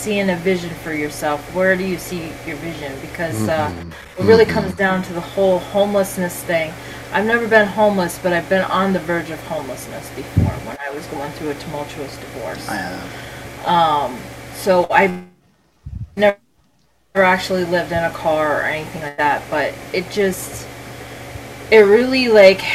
seeing a vision for yourself? Where do you see your vision? Because Mm-hmm. it really comes down to the whole homelessness thing. I've never been homeless, but I've been on the verge of homelessness before when I was going through a tumultuous divorce. I have. So I've never actually lived in a car or anything like that, but it really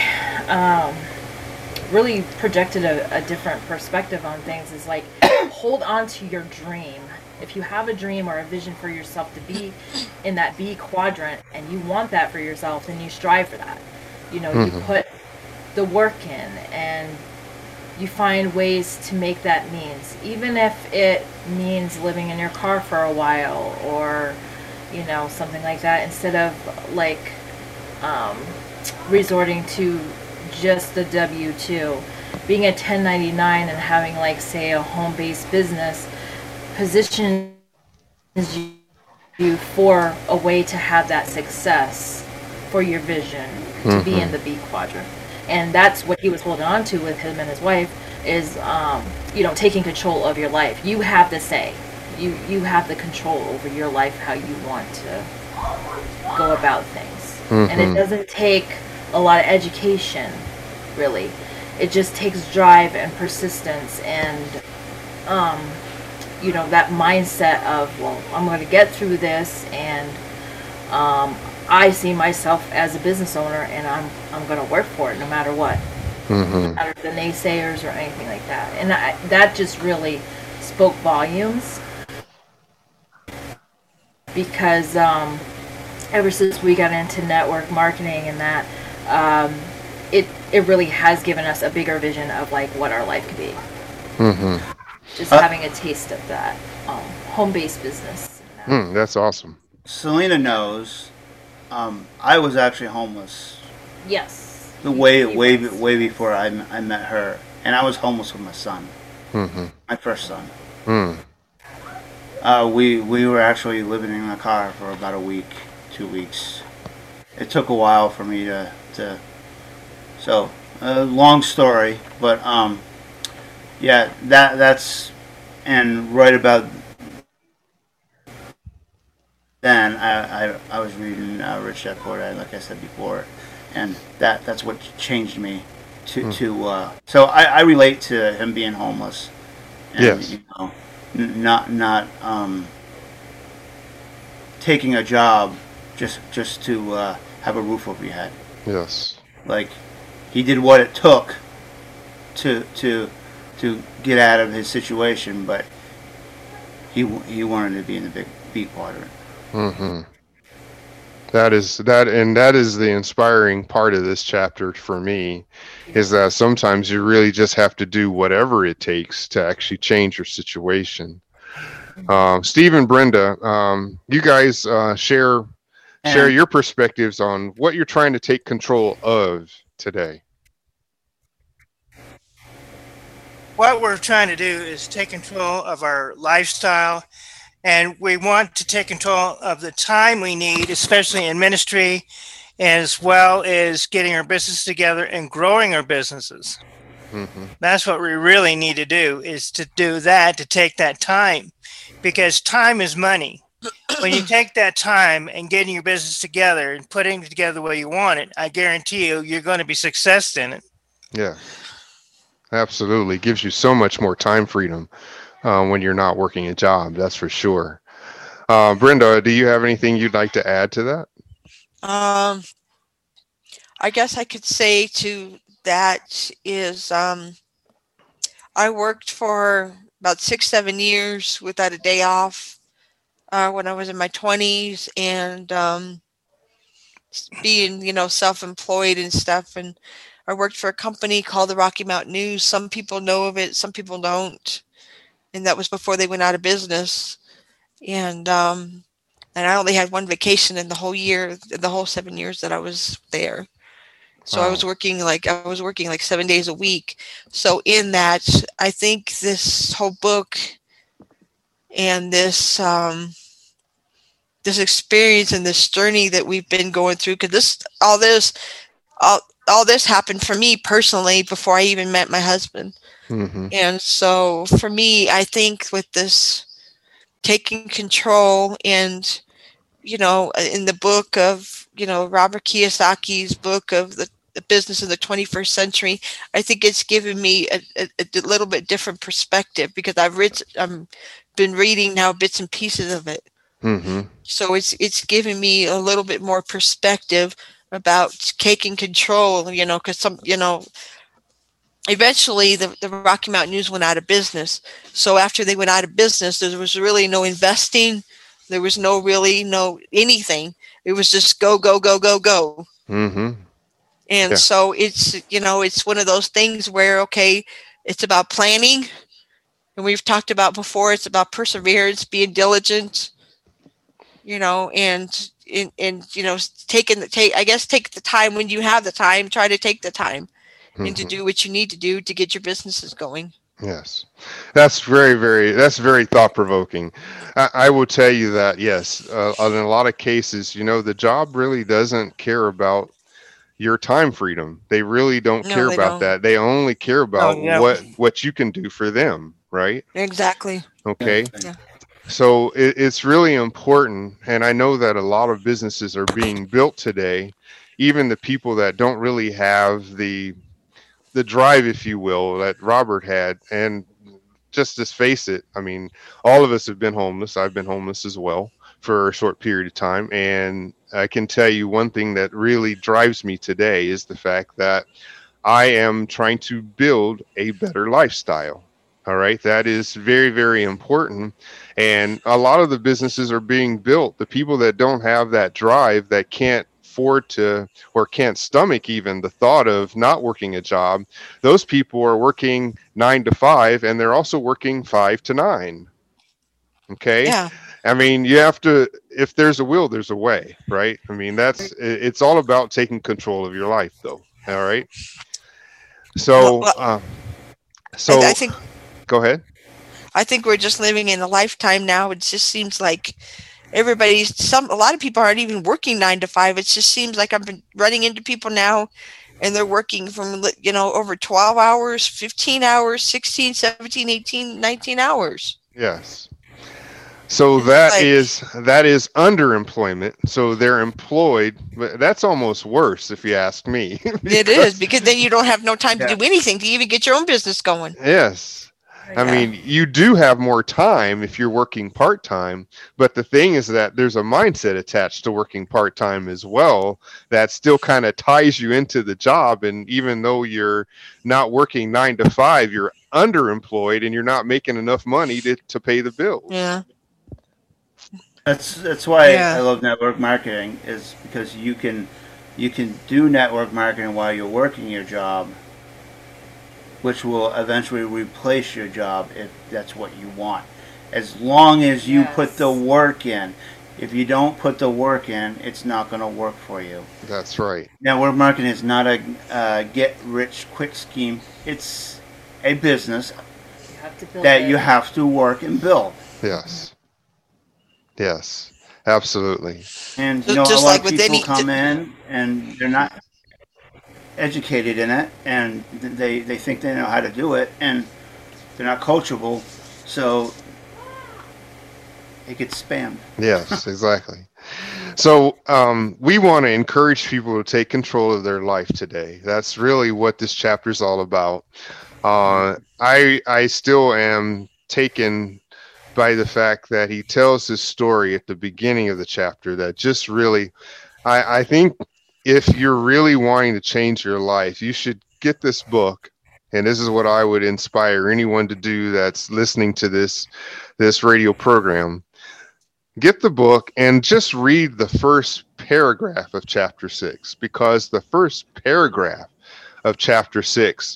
really projected a different perspective on things. Is like, hold on to your dream. If you have a dream or a vision for yourself to be in that B quadrant and you want that for yourself, then you strive for that. You put the work in and you find ways to make that means, even if it means living in your car for a while or something like that, instead of resorting to just the W-2. Being a 1099 and having, say, a home-based business positions you for a way to have that success for your vision to be in the B quadrant. And that's what he was holding on to with him and his wife is, taking control of your life. You have the say. You have the control over your life, how you want to go about things. And it doesn't take a lot of education, really. It just takes drive and persistence and, that mindset of, well, I'm going to get through this, and I see myself as a business owner, and I'm going to work for it no matter what. No matter the naysayers or anything like that. And that just really spoke volumes, because ever since we got into network marketing and that, it really has given us a bigger vision of what our life could be. Just having a taste of that home-based business. That's awesome. Selena knows I was actually homeless. Yes. Way before I met her, and I was homeless with my son, my first son. We were actually living in a car for about a week, 2 weeks. It took a while for me to so long story, but yeah, that's, and right about then I was reading Rich Dad Poor Dad, like I said before, and that's what changed me to so I relate to him being homeless, and, yes, not taking a job just to have a roof over your head. Yes, He did what it took to get out of his situation, but he wanted to be in the big B quadrant. That is the inspiring part of this chapter for me, is that sometimes you really just have to do whatever it takes to actually change your situation. Steve and Brenda, you guys share your perspectives on what you're trying to take control of today. What we're trying to do is take control of our lifestyle, and we want to take control of the time we need, especially in ministry, as well as getting our business together and growing our businesses. That's what we really need to do, is to do that, to take that time, because time is money. When you take that time and getting your business together and putting it together the way you want it, I guarantee you're going to be success in it. Yeah, absolutely. It gives you so much more time freedom when you're not working a job, that's for sure. Brenda, do you have anything you'd like to add to that? I guess I could say to that is I worked for about 6-7 years without a day off when I was in my 20s, and being self-employed and stuff. And I worked for a company called the Rocky Mountain News. Some people know of it, some people don't. And that was before they went out of business. And I only had one vacation in the whole year, the whole 7 years that I was there. So wow. I was working like 7 days a week. So in that, I think this whole book and this experience and this journey that we've been going through, because all this happened for me personally before I even met my husband. And so for me, I think with this taking control. And, you know, in the book of, you know, Robert Kiyosaki's book of the business in the 21st century, I think it's given me a little bit different perspective, because I've been reading now bits and pieces of it. Mm-hmm. So it's given me a little bit more perspective about taking control, you know, because eventually the Rocky Mountain News went out of business. So after they went out of business, there was really no investing. There was no anything. It was just go, go, go, go, go. Mm-hmm. And so it's, you know, it's one of those things where, okay, it's about planning. And we've talked about before, it's about perseverance, being diligent, you know, and you know, take the time when you have the time, try to take the time and to do what you need to do to get your businesses going. Yes, that's very thought provoking. I will tell you that, yes, in a lot of cases, you know, the job really doesn't care about your time freedom. They really don't care about that. They only care about what you can do for them, right? Exactly. Okay. Yeah. So it's really important, and I know that a lot of businesses are being built today, even the people that don't really have the drive, if you will, that Robert had. And just to face it, I mean, all of us have been homeless. I've been homeless as well for a short period of time. And I can tell you one thing that really drives me today is the fact that I am trying to build a better lifestyle. All right. That is very, very important. And a lot of the businesses are being built. The people that don't have that drive, that can't afford to, or can't stomach even the thought of not working a job, those people are working 9 to 5, and they're also working 5 to 9. Okay. Yeah. I mean, you have to, if there's a will, there's a way, right? I mean, it's all about taking control of your life, though. All right. So, I think, go ahead. I think we're just living in a lifetime now. It just seems like a lot of people aren't even working 9 to 5. It just seems like I've been running into people now, and they're working from, you know, over 12 hours, 15 hours, 16, 17, 18, 19 hours. Yes. So that is underemployment. So they're employed, but that's almost worse, if you ask me. It is, because then you don't have no time to do anything to even get your own business going. Yes. I mean, you do have more time if you're working part-time, but the thing is that there's a mindset attached to working part-time as well that still kind of ties you into the job. And even though you're not working 9 to 5, you're underemployed and you're not making enough money to pay the bills. Yeah. That's why I love network marketing, is because you can do network marketing while you're working your job, which will eventually replace your job if that's what you want. As long as you put the work in. If you don't put the work in, it's not going to work for you. That's right. Network marketing is not a get-rich-quick scheme. It's a business that you have to work and build. Yes. Yes, absolutely. And you know, a lot of people come in and they're not educated in it, and they think they know how to do it, and they're not coachable, so it gets spammed. Yes, exactly. So we want to encourage people to take control of their life today. That's really what this chapter is all about. I still am taken by the fact that he tells his story at the beginning of the chapter that just really, I think if you're really wanting to change your life, you should get this book. And this is what I would inspire anyone to do that's listening to this radio program. Get the book and just read the first paragraph of chapter 6, because the first paragraph of chapter 6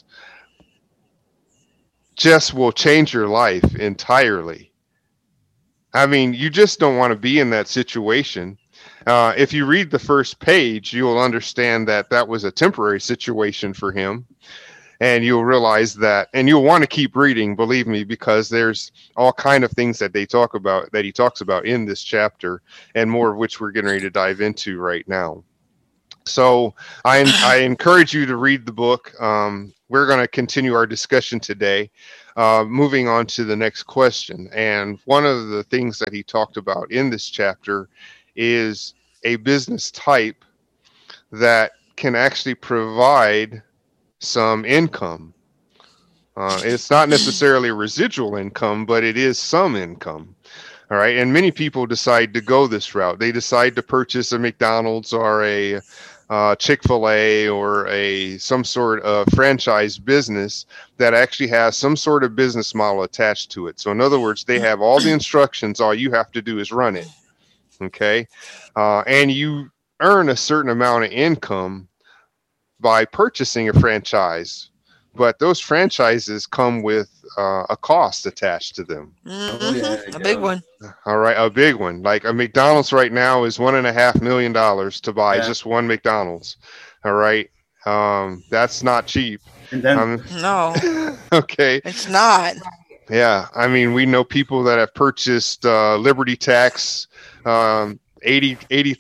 just will change your life entirely. I mean, you just don't want to be in that situation. If you read the first page, you'll understand that that was a temporary situation for him. And you'll realize that, and you'll want to keep reading, believe me, because there's all kind of things that he talks about in this chapter, and more of which we're getting ready to dive into right now. So I encourage you to read the book. We're going to continue our discussion today, moving on to the next question. And one of the things that he talked about in this chapter is a business type that can actually provide some income. It's not necessarily residual income, but it is some income. All right. And many people decide to go this route. They decide to purchase a McDonald's or a Chick-fil-A or some sort of franchise business that actually has some sort of business model attached to it. So in other words, they have all the instructions. All you have to do is run it. Okay. And you earn a certain amount of income by purchasing a franchise. But those franchises come with a cost attached to them. A big one. All right, a big one. Like a McDonald's right now is $1.5 million to buy just one McDonald's. All right, that's not cheap. And then, No, okay, it's not. yeah. I mean, we know people that have purchased Liberty Tax, $80,000,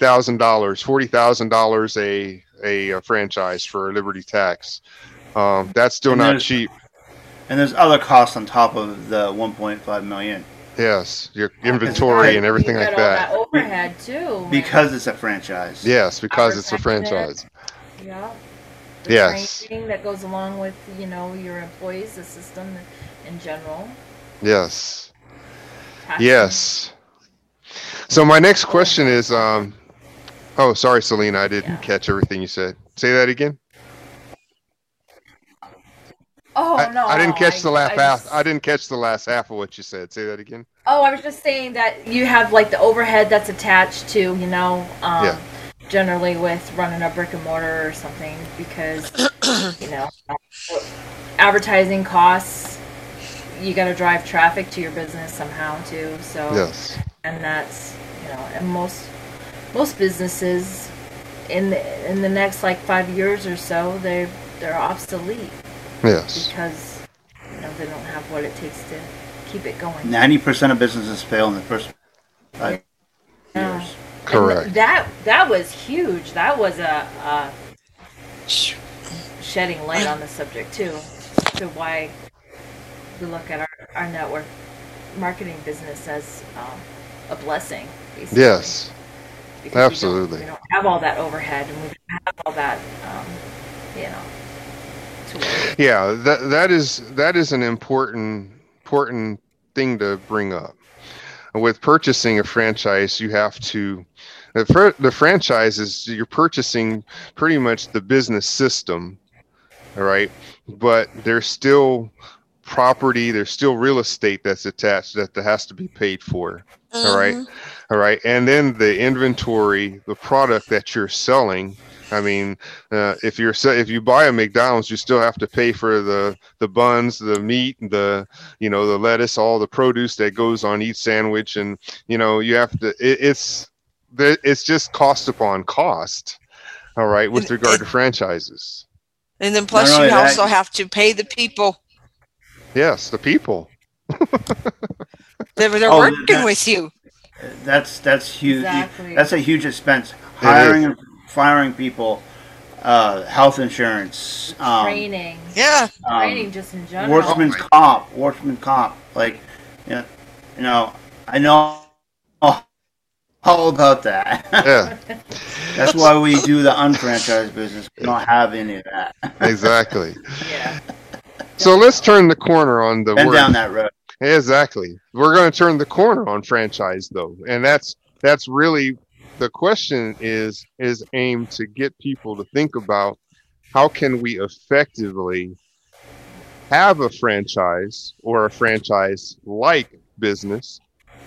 $40,000 a franchise for Liberty Tax. That's still not cheap. And there's other costs on top of the 1.5 million. Yes, your inventory and everything like that. All that overhead too. Because it's a franchise. Yes, because it's a franchise. Yeah. Yes. Training that goes along with, your employees, the system in general. Yes. Taxing. Yes. So my next question is, oh, sorry, Selena, I didn't catch everything you said. Say that again. Oh no! I didn't catch the last half. I didn't catch the last half of what you said. Say that again. Oh, I was just saying that you have like the overhead that's attached to, generally with running a brick and mortar or something, because advertising costs. You got to drive traffic to your business somehow too. So yes, and that's and most businesses in the next like 5 years or so they're obsolete. Yes. Because they don't have what it takes to keep it going. 90% of businesses fail in the first 5 years. Correct. And that was huge. That was a shedding light on the subject too, to why we look at our network marketing business as a blessing. Basically. Yes. Because absolutely. We don't have all that overhead, and we don't have all that, Yeah, that is an important thing to bring up. With purchasing a franchise, you have to the franchise is you're purchasing pretty much the business system, all right? But there's still property, there's still real estate that's attached that has to be paid for. All right, and then the inventory, the product that you're selling. I mean, if you buy a McDonald's, you still have to pay for the buns, the meat, the lettuce, all the produce that goes on each sandwich, and you have to. It's just cost upon cost. All right, with regard to franchises. And then plus you also have to pay the people. Yes, the people. They're working with you. That's huge. Exactly. That's a huge expense. Hiring and firing people, health insurance, training. Yeah. Training just in general. Workman's comp. Like, I know all about that. Yeah. That's why we do the unfranchised business. We don't have any of that. Exactly. Yeah. So let's turn the corner on the Been word. down that road. Exactly. We're going to turn the corner on franchise, though, and that's really the question is aimed to get people to think about how can we effectively have a franchise or a franchise-like business,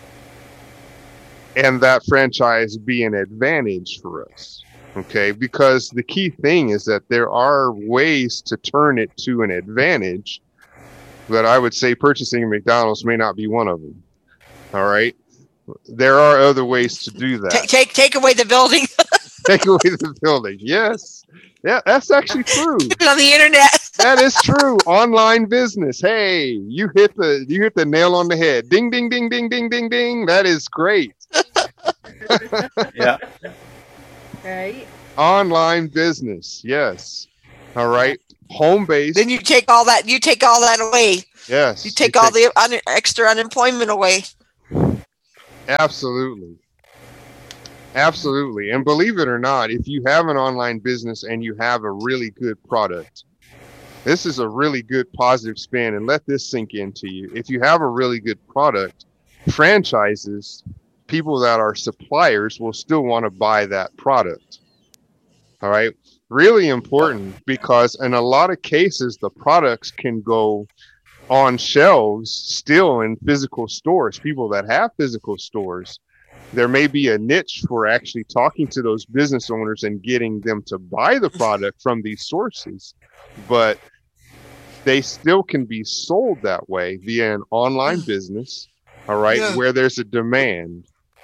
and that franchise be an advantage for us. Okay, because the key thing is that there are ways to turn it to an advantage, but I would say purchasing a McDonald's may not be one of them. All right, there are other ways to do that. Take away the building. Take away the building. Yes, yeah, that's actually true. On the internet. That is true. Online business. Hey, you hit the nail on the head. Ding, ding, ding, ding, ding, ding, ding. That is great. Yeah. Right. Online business. Yes. All right. Home based. Then you take all that. You take all that away. Yes. You take all the extra unemployment away. Absolutely. Absolutely. And believe it or not, if you have an online business and you have a really good product, this is a really good positive spin, and let this sink into you. If you have a really good product, franchises, people that are suppliers will still want to buy that product. All right. Really important, because in a lot of cases, the products can go on shelves still in physical stores. People that have physical stores, there may be a niche for actually talking to those business owners and getting them to buy the product from these sources, but they still can be sold that way via an online business, all right, where there's a demand.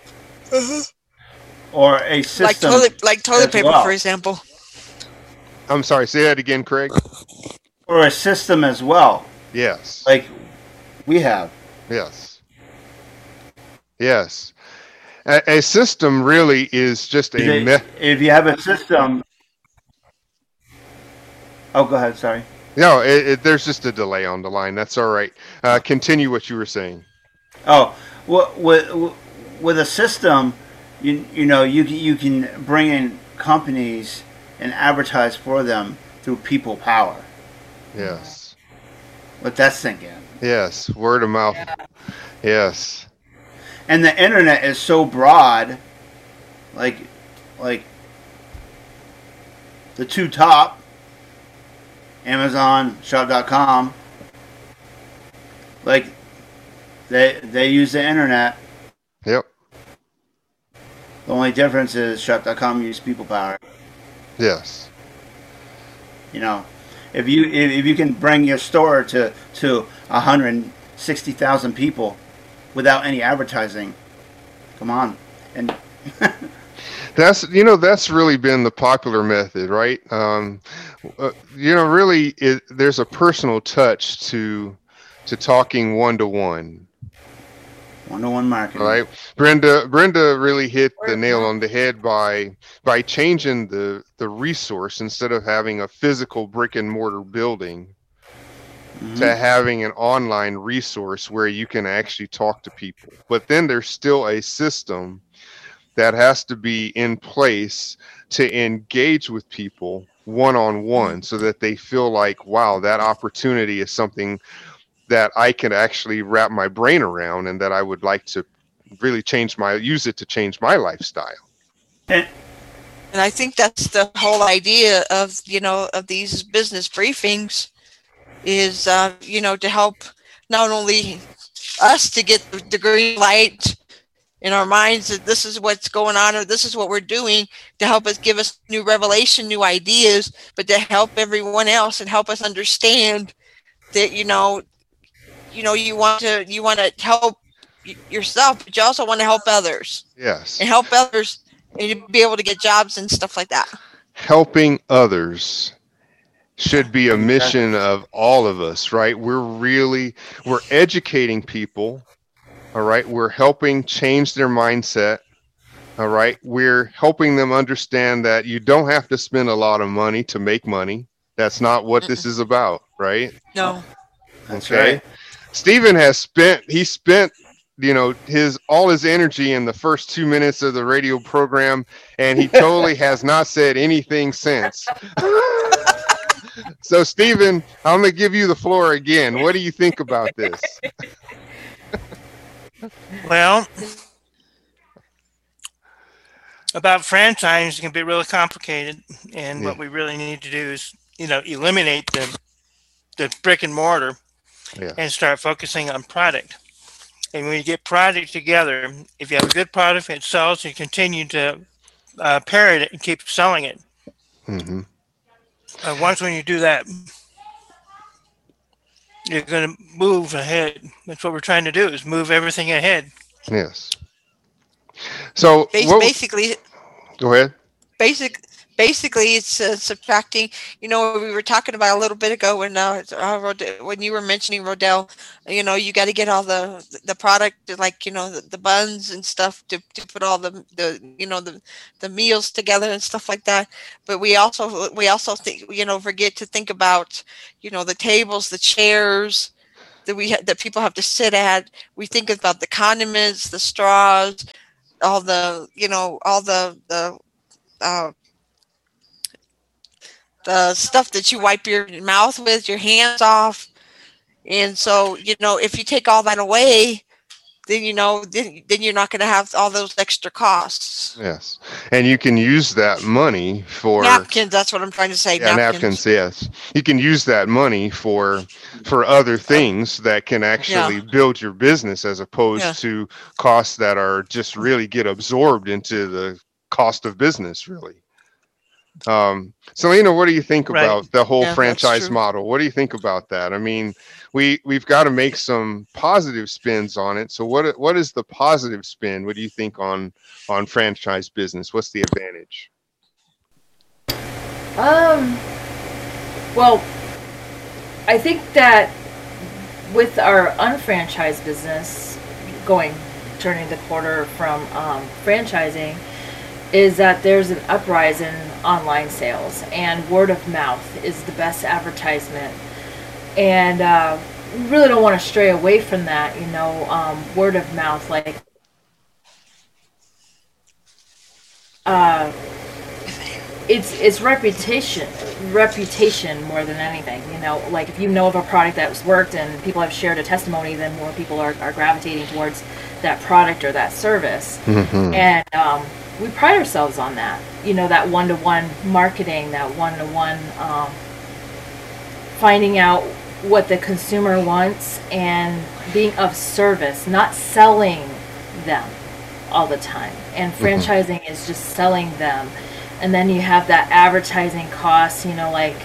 Or a system. Like toilet paper, for example. I'm sorry, say that again, Craig. Or a system as well. Yes. Like we have. Yes. Yes. A system really is just if you have a system. Oh, go ahead. Sorry. No, there's just a delay on the line. That's all right. Continue what you were saying. Oh, with a system, you know, you can bring in companies and advertise for them through people power. Yes. Let that sink in. Yes. Word of mouth. Yeah. Yes. And the internet is so broad, like the two top, Amazon, Shop.com, like they use the internet. Yep. The only difference is Shop.com use people power. Yes. You know, if you can bring your store to 160,000 people without any advertising, come on. And that's really been the popular method, right? Really there's a personal touch to talking one-to-one. One-to-one marketing. Right. Brenda really hit the nail on the head by changing the resource. Instead of having a physical brick and mortar building, to having an online resource where you can actually talk to people. But then there's still a system that has to be in place to engage with people one-on-one, so that they feel like, wow, that opportunity is something that I can actually wrap my brain around, and that I would like to really use it to change my lifestyle. And I think that's the whole idea of these business briefings is, to help not only us to get the green light in our minds that this is what's going on, or this is what we're doing, to help us, give us new revelation, new ideas, but to help everyone else and help us understand that, you want to help yourself, but you also want to help others. Yes. And help others, and you'll be able to get jobs and stuff like that. Helping others should be a mission of all of us, right? We're educating people, all right? We're helping change their mindset, all right? We're helping them understand that you don't have to spend a lot of money to make money. That's not what this is about, right? No. That's okay. Right. Stephen spent all his energy in the first 2 minutes of the radio program, and he totally has not said anything since. So, Stephen, I'm going to give you the floor again. What do you think about this? Well, about franchising can be really complicated, and what we really need to do is, eliminate the brick and mortar and start focusing on product. And when you get product together, if you have a good product and it sells, you continue to parrot it and keep selling it. Mm-hmm. Once when you do that, you're going to move ahead. That's what we're trying to do, is move everything ahead. Yes. So basically, go ahead. basically it's subtracting. We were talking about a little bit ago when you were mentioning Rodell. You got to get all the product, like the buns and stuff to put all the meals together and stuff like that. But we also think, forget to think about the tables, the chairs that people have to sit at. We think about the condiments, the straws, all uh, the stuff that you wipe your mouth with, your hands off. And so, if you take all that away, then then you're not going to have all those extra costs. Yes, and you can use that money for napkins. That's what I'm trying to say. Yeah, napkins. Yes, you can use that money for other things that can actually build your business, as opposed to costs that are just really get absorbed into the cost of business, really. Selena, what do you think about the whole franchise model? What do you think about that? I mean, we've got to make some positive spins on it. So what is the positive spin? What do you think on franchise business? What's the advantage? Well, I think that with our unfranchised business turning the corner from franchising, is that there's an uprise in online sales, and word of mouth is the best advertisement. And we really don't want to stray away from that, word of mouth, like it's reputation more than anything. Like if you know of a product that's worked and people have shared a testimony, then more people are gravitating towards that product or that service. Mm-hmm. And we pride ourselves on that, that one-to-one marketing, that one-to-one finding out what the consumer wants and being of service, not selling them all the time. And franchising is just selling them. And then you have that advertising cost, like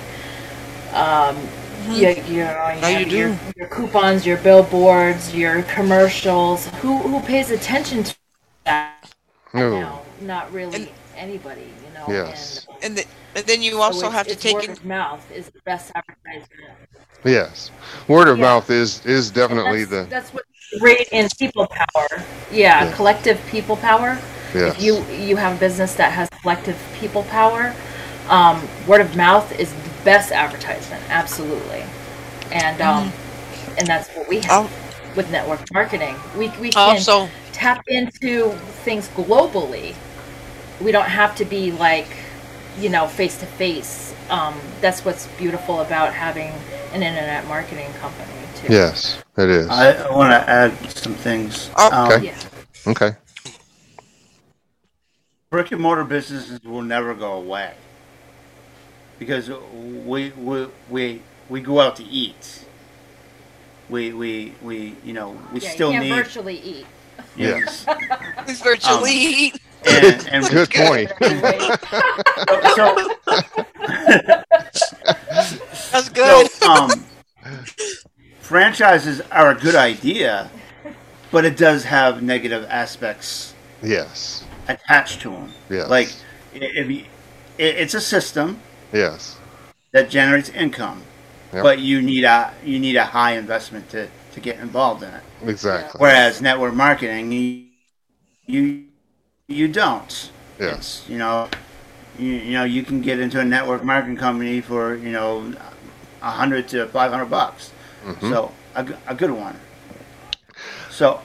your coupons, your billboards, your commercials. Who pays attention to that? No, not really anybody, Yes. And then you also have to take word of mouth is the best advertisement. Yes, word of mouth is definitely that's what's great in people power. Yeah, collective people power. Yes. If you have a business that has collective people power, word of mouth is the best advertisement, absolutely. And and that's what we have with network marketing. We can also tap into things globally. We don't have to be like, face to face. That's what's beautiful about having an internet marketing company too. Yes, it is. I want to add some things. Okay. Okay. Brick and mortar businesses will never go away because we go out to eat. We still you need virtually eat. Yes. Virtually eat. And good point. That's good. So, franchises are a good idea, but it does have negative aspects. Yes. Attached to them. Yes. Like it's a system. Yes. That generates income, but you need a high investment to get involved in it. Exactly. Whereas network marketing, you don't. Yes. You can get into a network marketing company for $100 to $500. Mm-hmm. So a good one. So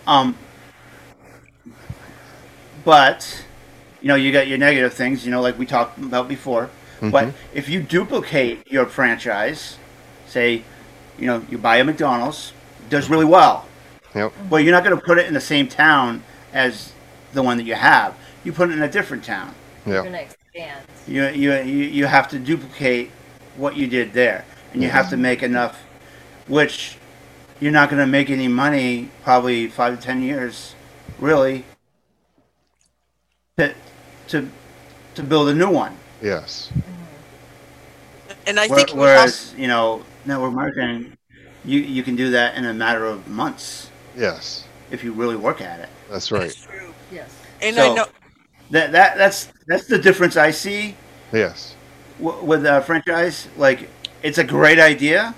but you got your negative things, like we talked about before. Mm-hmm. But if you duplicate your franchise, say, you buy a McDonald's, it does really well. Yep. Well, you're not going to put it in the same town as the one that you have. You put it in a different town. You're going to expand. You have to duplicate what you did there, and you have to make enough, which you're not going to make any money probably 5 to 10 years, really, to build a new one. Yes. And I think whereas network marketing, you can do that in a matter of months. Yes. If you really work at it. That's right. That's true. Yes. And so I know that's the difference I see. Yes. With a franchise, like, it's a great idea,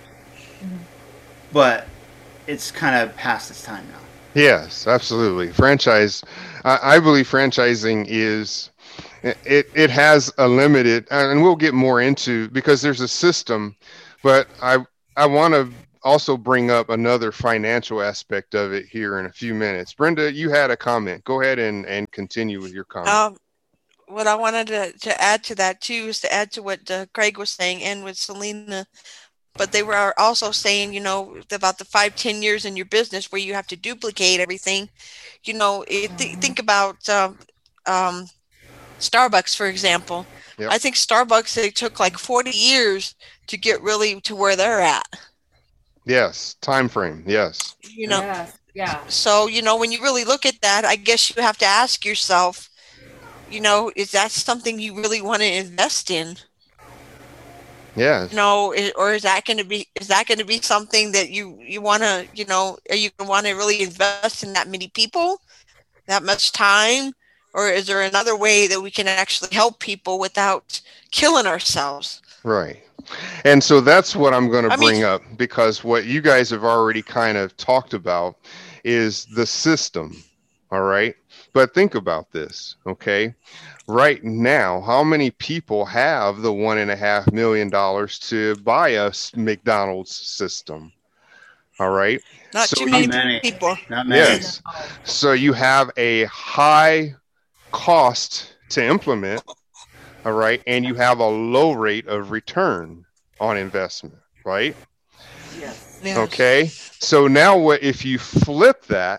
but it's kind of past its time now. Yes, absolutely. Franchise, I believe franchising is, it has a limited, and we'll get more into, because there's a system, but I want to also bring up another financial aspect of it here in a few minutes. Brenda, you had a comment. Go ahead and continue with your comment. What I wanted to add to that too is to add to what Craig was saying and with Selena, but they were also saying, about the 5-10 years in your business where you have to duplicate everything. Think about Starbucks, for example. Yep. I think Starbucks, it took like 40 years to get really to where they're at. Yes, time frame. Yes. Yes. Yeah. So, when you really look at that, I guess you have to ask yourself, is that something you really want to invest in? Yeah. Or is that going to be something that you want to, are you going to want to really invest in that many people, that much time? Or is there another way that we can actually help people without killing ourselves? Right. And so that's what I'm going to bring up, because what you guys have already kind of talked about is the system. All right. But think about this. Okay. Right now, how many people have the $1.5 million to buy a McDonald's system? All right. Not too many people. Not many. Yes. So you have a high cost to implement. All right. And you have a low rate of return on investment, right? Yes. Okay. So now what if you flip that,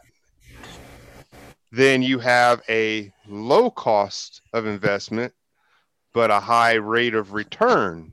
then you have a low cost of investment, but a high rate of return.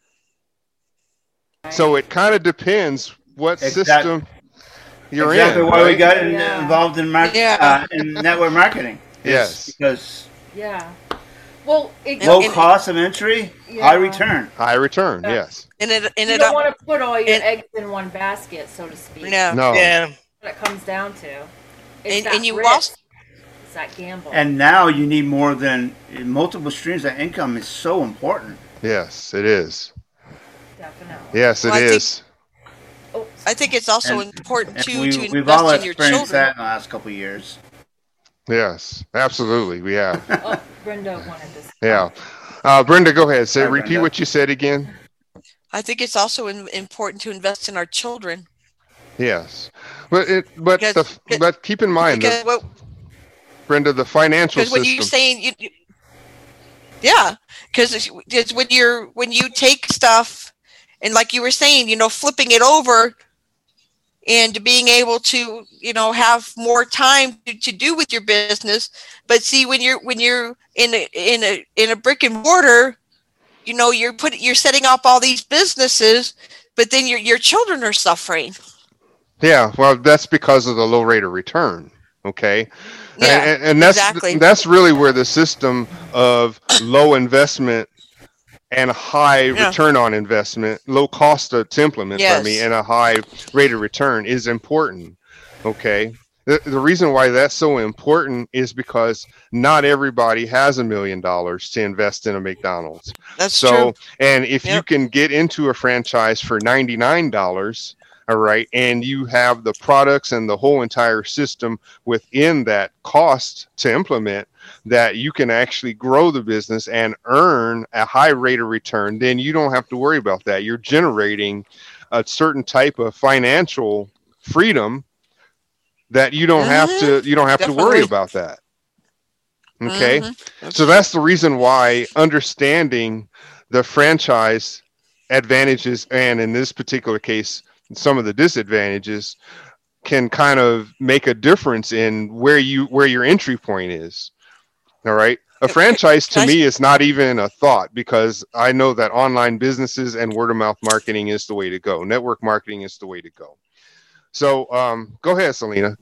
So it kind of depends what system you're in. Exactly why we got involved in network marketing. Yes. Because well, low cost of entry, high return. High return, yes. And you don't want to put all your eggs in one basket, so to speak. No. Yeah. What it comes down to. And you also. It's that gamble. And now you need more than multiple streams of income is so important. Yes, it is. Definitely. Yes, it is. I think it's also important too to invest in your children. We've all experienced that in the last couple of years. Yes, absolutely, we have. Brenda wanted to say. Yeah. Brenda, go ahead. Repeat what you said again. I think it's also important to invest in our children. Yes. But keep in mind that, Brenda, the financial system. Because when you're saying because when you take stuff and, like you were saying, flipping it over and being able to, have more time to do with your business. But see, when you're in a brick and mortar, you're setting up all these businesses, but then your children are suffering. Yeah, well, that's because of the low rate of return. Okay. Yeah, and that's really where the system of low investment and high return on investment, low cost to implement, and a high rate of return is important. Okay. The reason why that's so important is because not everybody has $1 million to invest in a McDonald's. That's true. And if you can get into a franchise for $99, all right, and you have the products and the whole entire system within that cost to implement, that you can actually grow the business and earn a high rate of return, then you don't have to worry about that. You're generating a certain type of financial freedom that you don't have to worry about that. Okay. So that's the reason why understanding the franchise advantages, and in this particular case, some of the disadvantages, can kind of make a difference in where your entry point is. All right. A franchise to me is not even a thought, because I know that online businesses and word of mouth marketing is the way to go. Network marketing is the way to go. So go ahead, Selena.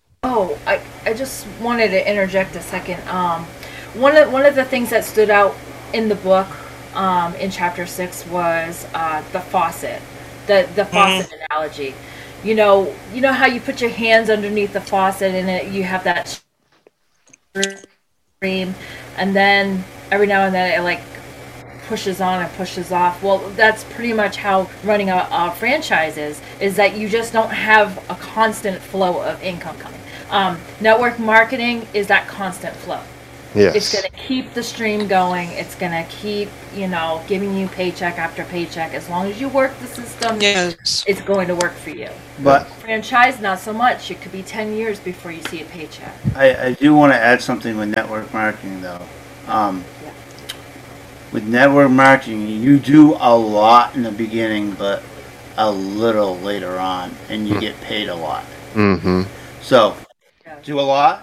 I just wanted to interject a second. One of the things that stood out in the book in chapter 6 was the faucet. The faucet analogy. You know how you put your hands underneath the faucet and you have that stream, and then every now and then it like pushes on and pushes off. Well, that's pretty much how running a franchise is that you just don't have a constant flow of income coming. Network marketing is that constant flow. Yes. It's going to keep the stream going. It's going to keep, giving you paycheck after paycheck. As long as you work the system, Yes. it's going to work for you. But Franchise, not so much. It could be 10 years before you see a paycheck. I do want to add something with network marketing, though. With network marketing, you do a lot in the beginning, but a little later on, and you get paid a lot. Mm-hmm. So, do a lot.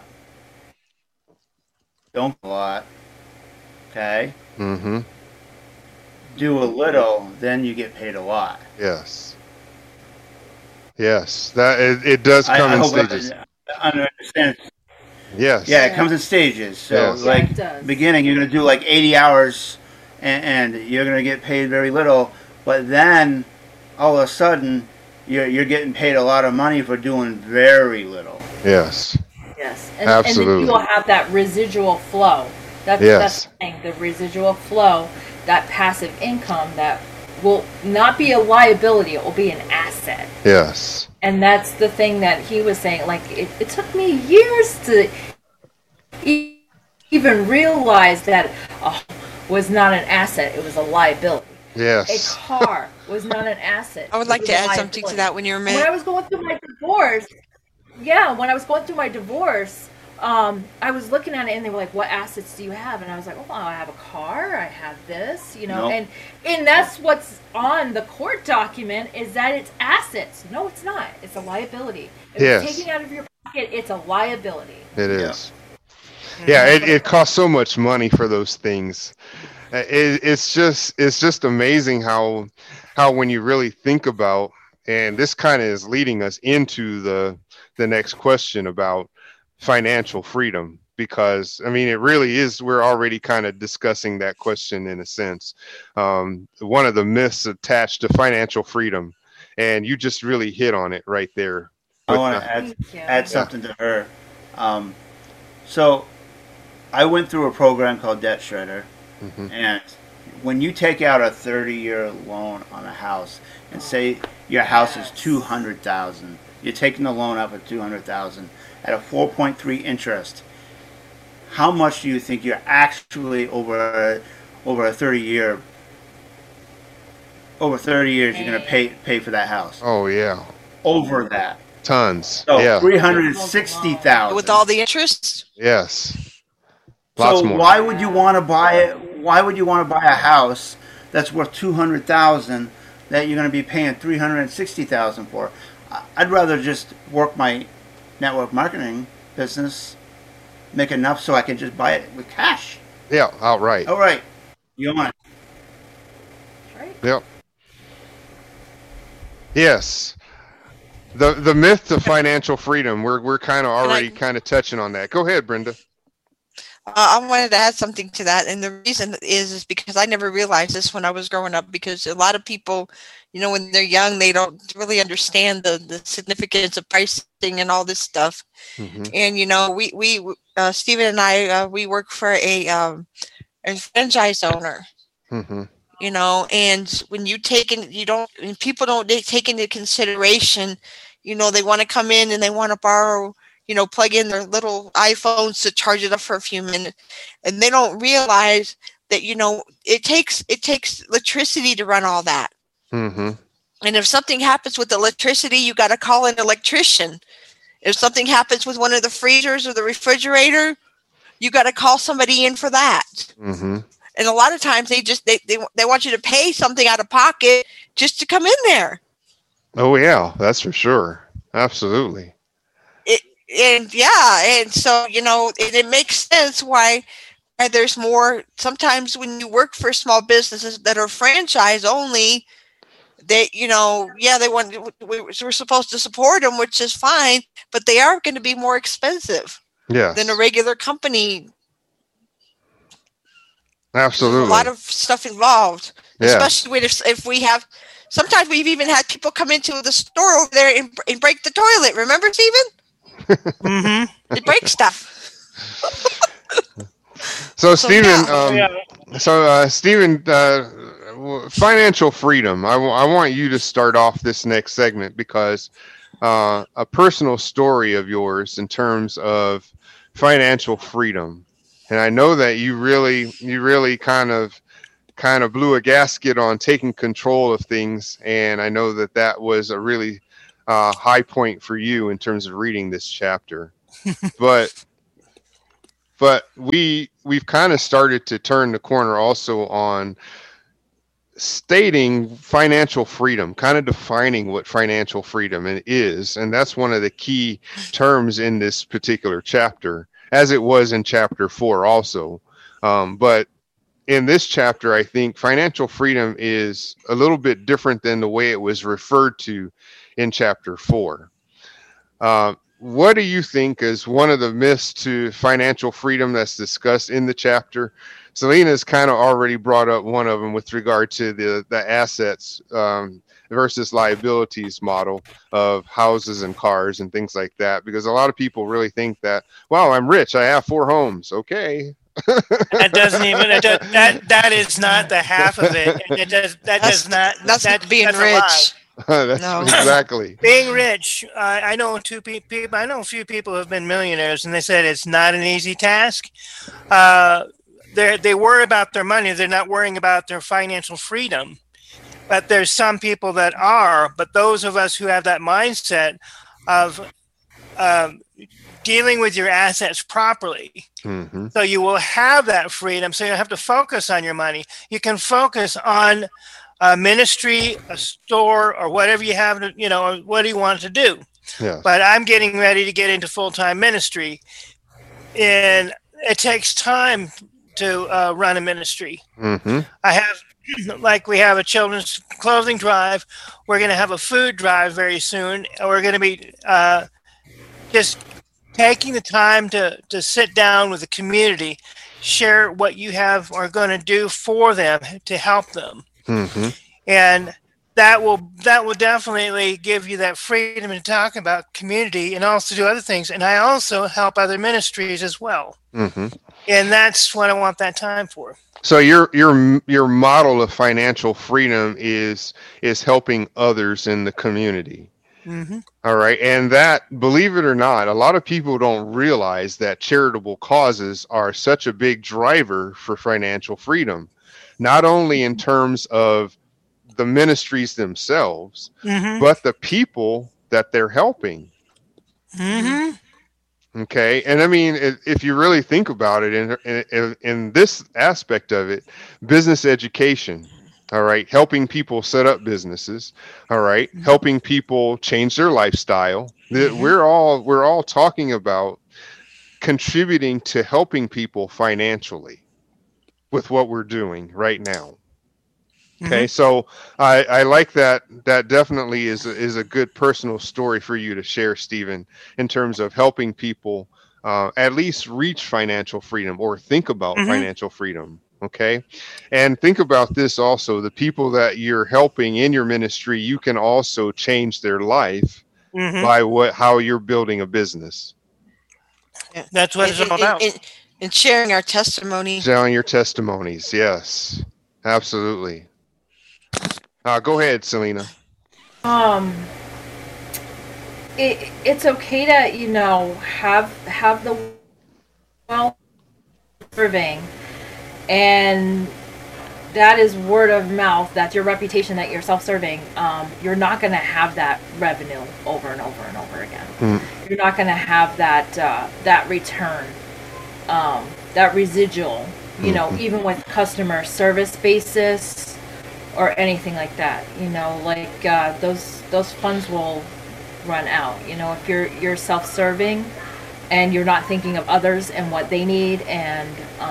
Don't do a lot. Okay? Mm-hmm. Do a little, then you get paid a lot. Yes. Yes. That it does come I in hope stages. I understand. Yes. Yeah, it comes in stages. So, Yes. like, Yeah, it does. beginning, you're going to do like 80 hours, and you're going to get paid very little. But then, all of a sudden, you're getting paid a lot of money for doing very little. Yes. Yes. Absolutely. And then you will have that residual flow. That's Yes. the thing. The residual flow, that passive income that will not be a liability. It will be an asset. Yes. And that's the thing that he was saying. Like, it took me years to even realize that was not an asset. It was a liability. Yes. A car was not an asset. I would It like was to a add something to liability. that when you're a When I minute. was going through my divorce, I was looking at it and they were like, "What assets do you have?" And I was like, "Oh, I have a car. I have this, Nope. and that's what's on the court document is that it's assets. No, it's not. It's a liability. If Yes. it's taken out of your pocket, it's a liability." It is. Yeah, it costs so much money for those things. It's just amazing how when you really think about, and this kind of is leading us into the next question about financial freedom, because I mean it really is. We're already kind of discussing that question in a sense. One of the myths attached to financial freedom, and you just really hit on it right there. I want With to Thank you. add something to her. So, I went through a program called Debt Shredder, Mhm. and when you take out a 30-year loan on a house, and say your house is $200,000, you're taking the loan up at $200,000 at a 4.3 interest. How much do you think you're actually over a 30 years you're going to pay for that house? Oh yeah, Over that. tons. So Yeah. 360,000. With all the interest? Yes. Lots So more. why would you want to buy it? Why would you want to buy a house that's worth 200,000 that you're going to be paying 360,000 for? I'd rather just work my network marketing business, make enough so I can just buy it with cash. Yeah, outright. All right, you want it? Right? Yep. Yes. The myth of financial freedom. We're kind of already kind of touching on that. Go ahead, Brenda. I wanted to add something to that, and the reason is because I never realized this when I was growing up. Because a lot of people, when they're young, they don't really understand the significance of pricing and all this stuff. Mm-hmm. And we Stephen and I, we work for a franchise owner. Mm-hmm. And when people don't take into consideration, they want to come in and they want to borrow, plug in their little iPhones to charge it up for a few minutes, and they don't realize that it takes electricity to run all that. Mm-hmm. And if something happens with electricity, you got to call an electrician. If something happens with one of the freezers or the refrigerator, you got to call somebody in for that. Mm-hmm. And a lot of times they want you to pay something out of pocket just to come in there. Oh yeah, that's for sure. Absolutely. And so it makes sense why there's more. Sometimes when you work for small businesses that are franchise only, they we're supposed to support them, which is fine, but they are going to be more expensive Yes. than a regular company. Absolutely. There's a lot of stuff involved, Yeah. especially if we have. Sometimes we've even had people come into the store over there and break the toilet. Remember, Stephen? Mm-hmm. They break stuff. So Stephen, yeah. So, Stephen, financial freedom. I want you to start off this next segment because a personal story of yours in terms of financial freedom, and I know that you really kind of blew a gasket on taking control of things, and I know that that was a really high point for you in terms of reading this chapter. but we've kind of started to turn the corner also on stating financial freedom, kind of defining what financial freedom is, and that's one of the key terms in this particular chapter, as it was in chapter 4 also. But in this chapter, I think financial freedom is a little bit different than the way it was referred to in chapter 4. What do you think is one of the myths to financial freedom that's discussed in the chapter? Selena's kind of already brought up one of them with regard to the assets versus liabilities model of houses and cars and things like that, because a lot of people really think that, wow, I'm rich, I have 4 homes. Okay. That doesn't even that is not the half of it. That's being rich. That's no. Exactly. Being rich. I know 2 people. I know a few people who have been millionaires, and they said it's not an easy task. They worry about their money. They're not worrying about their financial freedom. But there's some people that are. But those of us who have that mindset of dealing with your assets properly, so you will have that freedom. So you don't have to focus on your money. You can focus on a ministry, a store, or whatever you have, or what do you want to do. Yeah. But I'm getting ready to get into full-time ministry, and it takes time to run a ministry. I have, we have a children's clothing drive. We're going to have a food drive very soon. We're going to be just taking the time to sit down with the community, share what you have are going to do for them to help them. And that will definitely give you that freedom to talk about community and also do other things. And I also help other ministries as well. And that's what I want that time for. So your model of financial freedom is helping others in the community. All right. And that, believe it or not, a lot of people don't realize that charitable causes are such a big driver for financial freedom, not only in terms of the ministries themselves, but the people that they're helping. Okay. And I mean, if you really think about it in this aspect of it, business education, all right, helping people set up businesses, all right, helping people change their lifestyle. We're all talking about contributing to helping people financially with what we're doing right now. Okay, so I like that. That definitely is a good personal story for you to share, Stephen, in terms of helping people at least reach financial freedom or think about financial freedom. Okay, and think about this also: the people that you're helping in your ministry, you can also change their life by how you're building a business. Yeah, that's what it's all about. And sharing our testimony. Sharing your testimonies, yes, absolutely. Go ahead, Selena. It's okay to have the well serving, and that is word of mouth. That's your reputation that you're self-serving. You're not going to have that revenue over and over and over again. You're not going to have that return, that residual. Even with customer service basis or anything like that. Those funds will run out. If you're self-serving and you're not thinking of others and what they need, and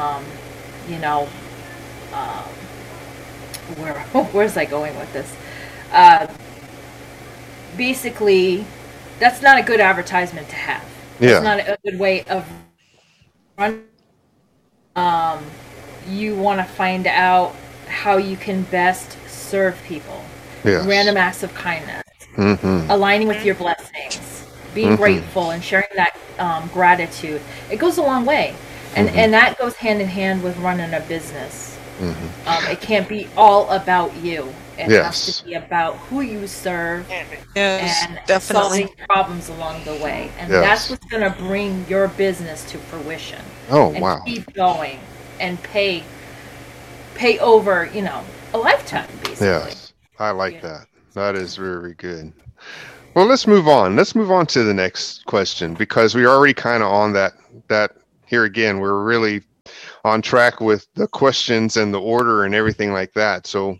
where's I going with this? Basically, that's not a good advertisement to have. Yeah. It's not a good way of running. You want to find out how you can best serve people. Yes. Random acts of kindness. Aligning with your blessings. Being grateful and sharing that gratitude. It goes a long way. And that goes hand in hand with running a business. Mm-hmm. It can't be all about you. It Yes. has to be about who you serve Yes, and definitely. solving problems along the way. And Yes. that's what's going to bring your business to fruition. Oh, And wow. keep going and pay over, a lifetime, basically. Yes. I like Yeah. that. That is very good. Well, let's move on. Let's move on to the next question, because we're already kind of on that here again. We're really on track with the questions and the order and everything like that. So,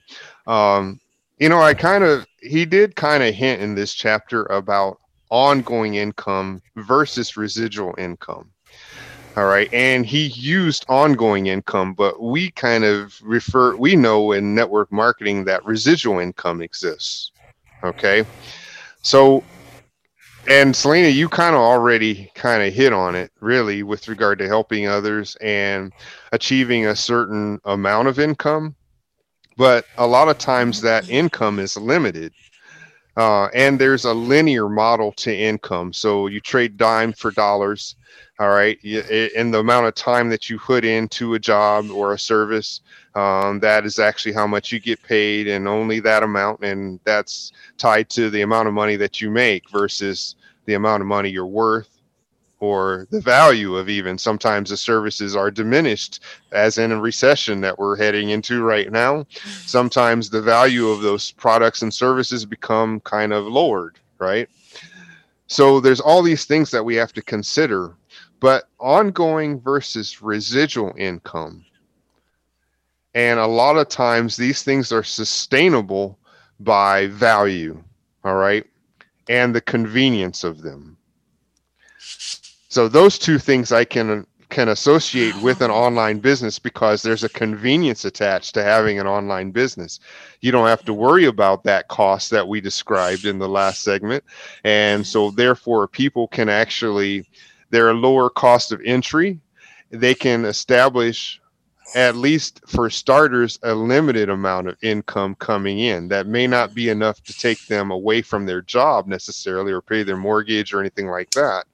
he did kind of hint in this chapter about ongoing income versus residual income. All right. And he used ongoing income, but we kind of we know in network marketing that residual income exists. Okay. So, and Selena, you kind of already kind of hit on it really with regard to helping others and achieving a certain amount of income. But a lot of times that income is limited. And there's a linear model to income. So you trade dime for dollars. All right. And the amount of time that you put into a job or a service, that is actually how much you get paid, and only that amount. And that's tied to the amount of money that you make versus the amount of money you're worth, or the value of, even sometimes the services are diminished, as in a recession that we're heading into right now. Sometimes the value of those products and services become kind of lowered, right? So there's all these things that we have to consider. But ongoing versus residual income, and a lot of times these things are sustainable by value, all right, and the convenience of them. So those two things I can associate with an online business, because there's a convenience attached to having an online business. You don't have to worry about that cost that we described in the last segment. And so therefore people can actually, they're a lower cost of entry. They can establish, at least for starters, a limited amount of income coming in that may not be enough to take them away from their job necessarily, or pay their mortgage or anything like that.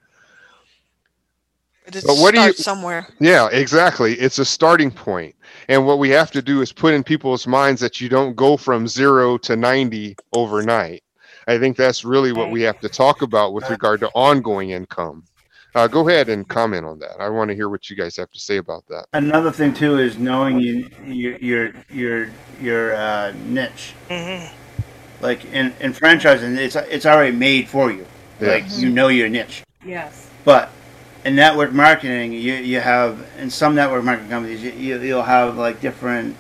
But what do you somewhere? Yeah, exactly. It's a starting point. And what we have to do is put in people's minds that you don't go from 0 to 90 overnight. I think that's really what we have to talk about with regard to ongoing income. Go ahead and comment on that. I want to hear what you guys have to say about that. Another thing too is knowing your niche. Mm-hmm. Like in franchising, it's already made for you. Yeah. Like you know your niche. Yes. But in network marketing, you have, in some network marketing companies, you'll have like different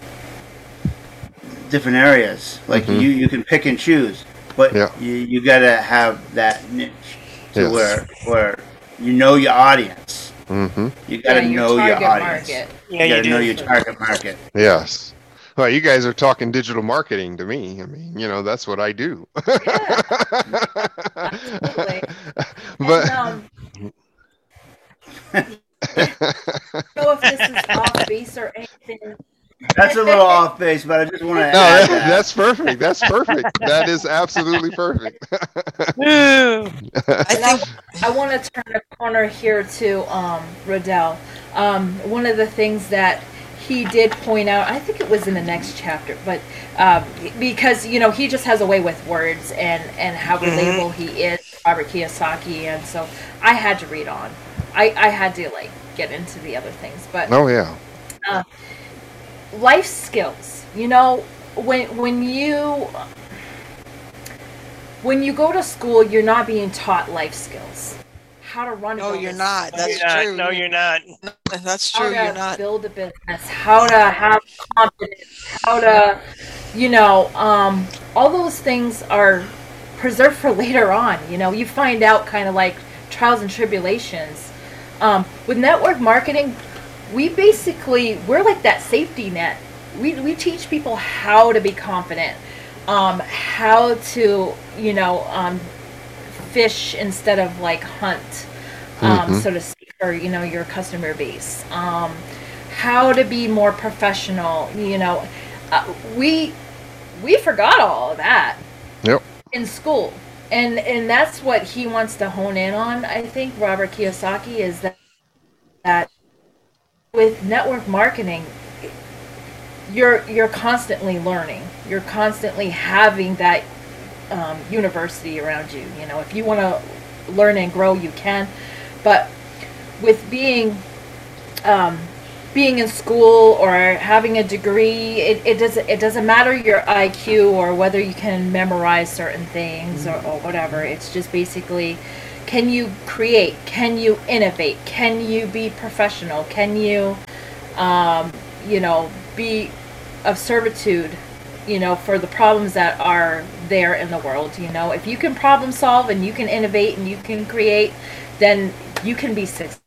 areas. Like Mhm. you can pick and choose, but Yeah. you gotta have that niche to Yes. where you know your audience. Mm-hmm. You gotta know your target audience. market. Yeah, You you gotta know do. your target market. Yes. Well, you guys are talking digital marketing to me. I mean, that's what I do. Absolutely. But And, I don't know if this is off base or anything. That's a little off base, but I just want to no, add that. that's perfect. That's perfect. That is absolutely perfect. I And think I want to turn a corner here to Rodell. One of the things that he did point out, I think it was in the next chapter, but because he just has a way with words and how relatable he is, Robert Kiyosaki, and so I had to read on. I had to get into the other things, but Oh yeah. life skills. When you go to school, you're not being taught life skills. How to run. no, a you're business, not. No, That's you're not. true. No, you're not. That's how true. to You're not. build a business, how to have confidence, how to, all those things are preserved for later on. You find out kind of like trials and tribulations. With network marketing, we're like that safety net. We teach people how to be confident, how to, fish instead of hunt, so to speak, for your customer base. How to be more professional. We forgot all of that. Yep. In school, and that's what he wants to hone in on. I think Robert Kiyosaki is that with network marketing, you're constantly learning. You're constantly having that university around you. You know, if you want to learn and grow, you can. But with being in school or having a degree, it doesn't matter your IQ or whether you can memorize certain things or whatever. It's just basically, can you create? Can you innovate? Can you be professional? Can you, be of servitude, for the problems that are there in the world? If you can problem solve and you can innovate and you can create, then you can be successful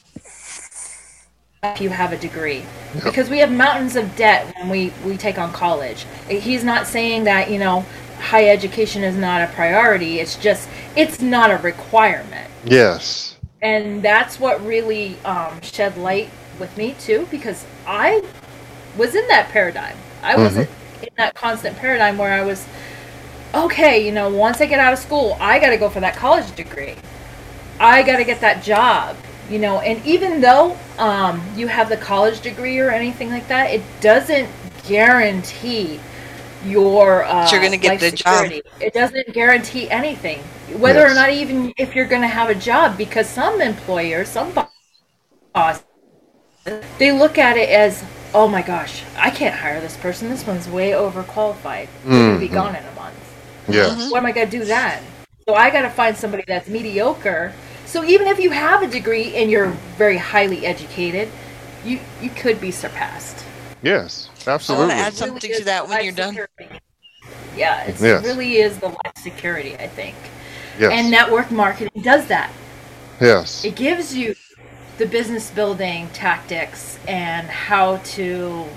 if you have a degree. Yep. Because we have mountains of debt when we take on college. He's not saying that, high education is not a priority. It's just, it's not a requirement. Yes. And that's what really shed light with me too, because I was in that paradigm. I was in that constant paradigm where I was, okay, once I get out of school, I got to go for that college degree. I got to get that job. And even though you have the college degree or anything like that, it doesn't guarantee your you're going to get the security. Job. It doesn't guarantee anything, whether or not even if you're going to have a job, because some employers, some bosses, they look at it as, oh my gosh, I can't hire this person. This one's way overqualified. They're going to be gone in a month. Yes. What am I going to do then? So I got to find somebody that's mediocre. So even if you have a degree and you're very highly educated, you could be surpassed. Yes, absolutely. I want to add something to that when you're done. Yeah, it really is the life security, I think. Yes. And network marketing does that. Yes. It gives you the business building tactics and how to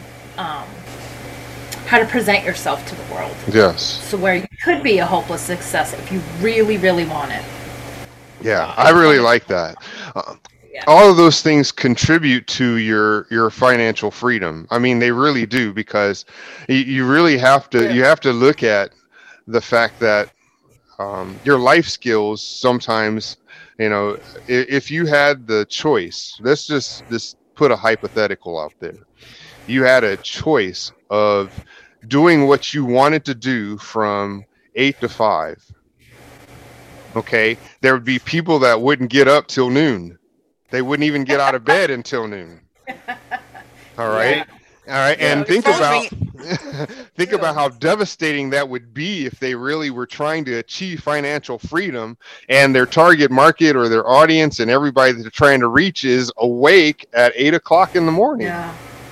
present yourself to the world. Yes. So where you could be a hopeless success if you really, really want it. Yeah, I really like that. All of those things contribute to your financial freedom. I mean, they really do, because you really have to look at the fact that your life skills sometimes, if you had the choice, let's just put a hypothetical out there. You had a choice of doing what you wanted to do from 8 to 5. Okay, there would be people that wouldn't get up till noon. They wouldn't even get out of bed until noon. All right. Yeah. All right. And think about how devastating that would be if they really were trying to achieve financial freedom and their target market or their audience and everybody that they're trying to reach is awake at 8 o'clock in the morning. Yeah.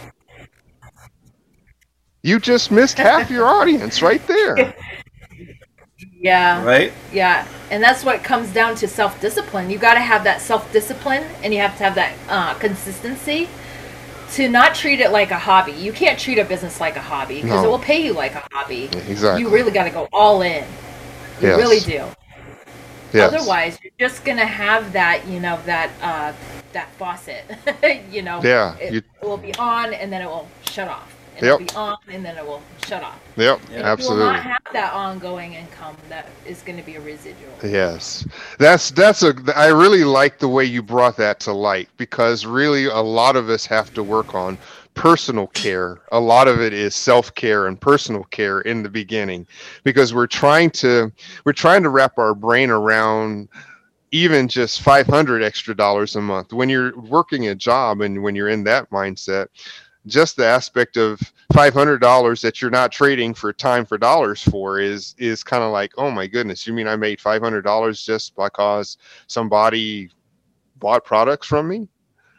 You just missed half your audience right there. Yeah. Right? Yeah. And that's what comes down to self-discipline. You got to have that self-discipline, and you have to have that consistency to not treat it like a hobby. You can't treat a business like a hobby because it will pay you like a hobby. Exactly. You really got to go all in. You really do. Yes. Otherwise, you're just going to have that, that faucet, Yeah. It will be on and then it will shut off. It'll be on and then it will shut off. Yep, and absolutely. You will not have that ongoing income that is going to be a residual. Yes, I really like the way you brought that to light, because really a lot of us have to work on personal care. A lot of it is self-care and personal care in the beginning, because we're trying to wrap our brain around even just $500 extra a month. When you're working a job and when you're in that mindset, just the aspect of $500 that you're not trading for time for dollars for is kind of like, oh my goodness, you mean I made $500 just because somebody bought products from me?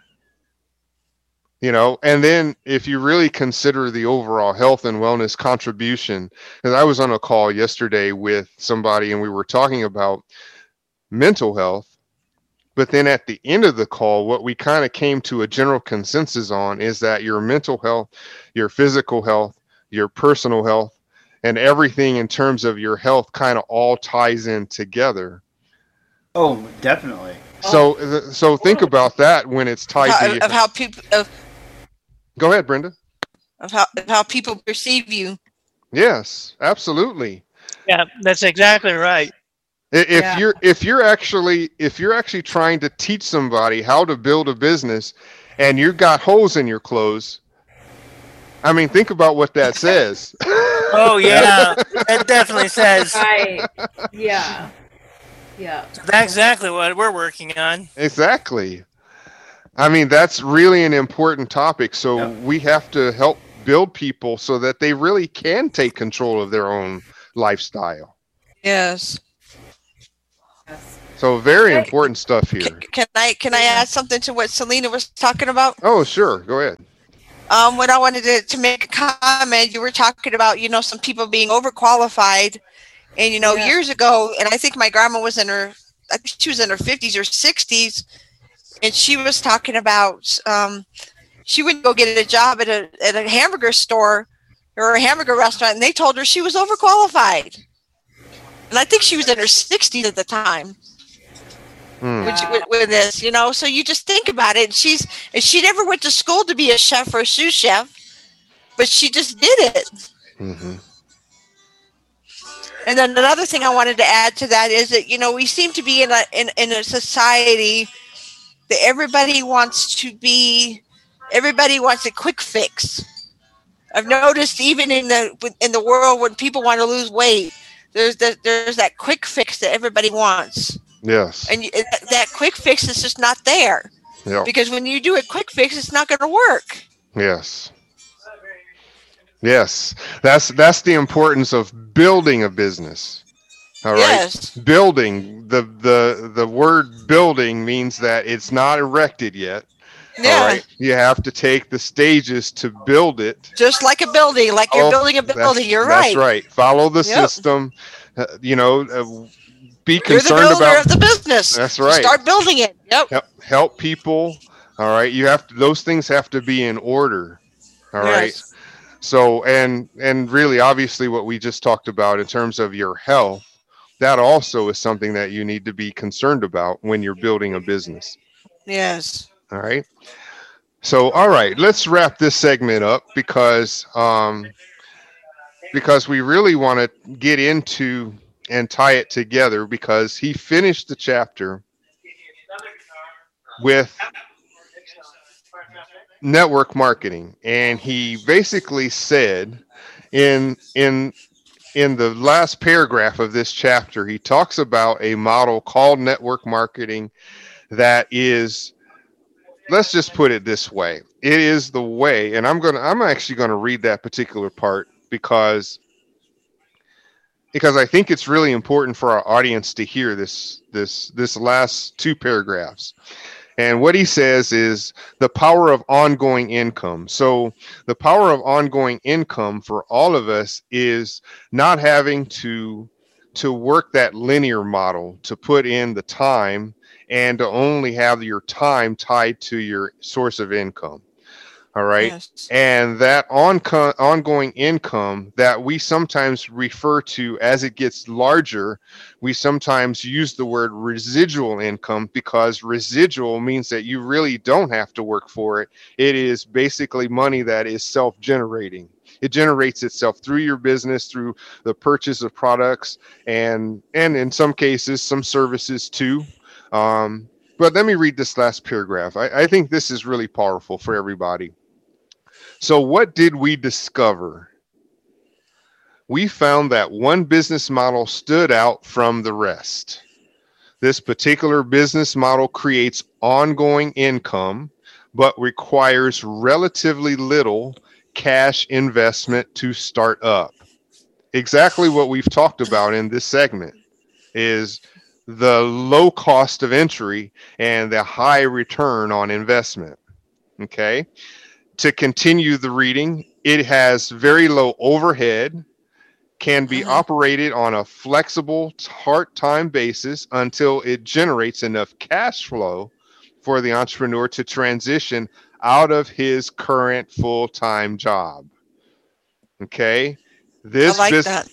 And then if you really consider the overall health and wellness contribution, because I was on a call yesterday with somebody and we were talking about mental health. But then at the end of the call, what we kind of came to a general consensus on is that your mental health, your physical health, your personal health, and everything in terms of your health kind of all ties in together. Oh, definitely. So think about that when it's tied to how people. Go ahead, Brenda. Of how people perceive you. Yes, absolutely. Yeah, that's exactly right. If you're actually trying to teach somebody how to build a business and you've got holes in your clothes, I mean, think about what that says. Oh yeah, that definitely says. Right. Yeah. Yeah. That's exactly what we're working on. Exactly. I mean, that's really an important topic. So Yep. we have to help build people so that they really can take control of their own lifestyle. Yes. Yes. So very Hey. important stuff here. Can I add something to what Selena was talking about? Oh, sure. Go ahead. What I wanted to make a comment, you were talking about, some people being overqualified. And, Yeah. years ago, and I think my grandma was I think she was in her 50s or 60s, and she was talking about she would go get a job at a hamburger store or a hamburger restaurant, and they told her she was overqualified. And I think she was in her 60s at the time. With this, so you just think about it. And she never went to school to be a chef or a sous chef, but she just did it. Mm-hmm. And then another thing I wanted to add to that is that we seem to be in a society that everybody wants a quick fix. I've noticed even in the world when people want to lose weight, there's that quick fix that everybody wants. Yes. And that quick fix is just not there. Yeah. Because when you do a quick fix, it's not going to work. Yes. Yes. That's the importance of building a business. All right. Yes. Building. The word building means that it's not erected yet. Yeah. All right. You have to take the stages to build it. Just like a building, like you're building a building. You're right. That's right. Follow the system. Be concerned You're the builder about of the business. That's right. Start building it. Yep. Help people. All right. Those things have to be in order. All right. Yes. So, and really, obviously, what we just talked about in terms of your health, that also is something that you need to be concerned about when you're building a business. Yes. All right. So, all right, let's wrap this segment up because we really want to get into and tie it together because he finished the chapter with network marketing, and he basically said in the last paragraph of this chapter, he talks about a model called network marketing that is, let's just put it this way, it is the way, and I'm actually going to read that particular part because I think it's really important for our audience to hear this last two paragraphs. And what he says is the power of ongoing income. So the power of ongoing income for all of us is not having to work that linear model, to put in the time and to only have your time tied to your source of income. All right. Yes. And that ongoing income that we sometimes refer to as it gets larger, we sometimes use the word residual income because residual means that you really don't have to work for it. It is basically money that is self-generating. It generates itself through your business, through the purchase of products, and in some cases, some services too. But let me read this last paragraph. I think this is really powerful for everybody. So what did we discover? We found that one business model stood out from the rest. This particular business model creates ongoing income, but requires relatively little cash investment to start up. Exactly what we've talked about in this segment is the low cost of entry and the high return on investment. Okay. To continue the reading, it has very low overhead, can be operated on a flexible part-time basis until it generates enough cash flow for the entrepreneur to transition out of his current full-time job. Okay, I like that.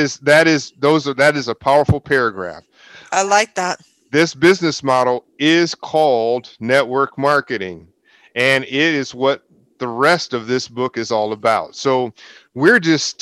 That is a powerful paragraph. I like that. This business model is called network marketing, and it is what the rest of this book is all about. So we're just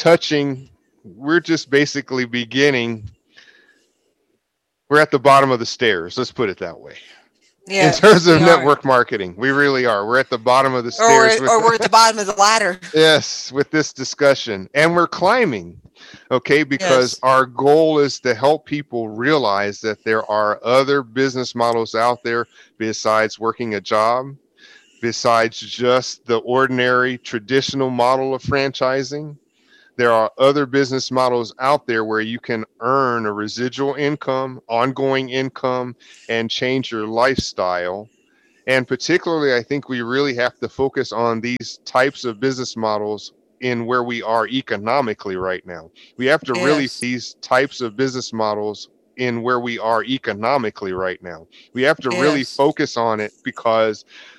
basically beginning. We're at the bottom of the stairs. Let's put it that way. Yeah, in terms of we are. network marketing. We really are. We're at the bottom of the stairs. Or we're at the bottom of the ladder. Yes, with this discussion. And we're climbing, okay, because Yes. our goal is to help people realize that there are other business models out there besides working a job, besides just the ordinary traditional model of franchising. There are other business models out there where you can earn a residual income, ongoing income, and change your lifestyle. And particularly, I think we really have to focus on these types of business models in where we are economically right now. We have to really Yes. these types of business models in where we are economically right now. We have to really Yes. focus on it because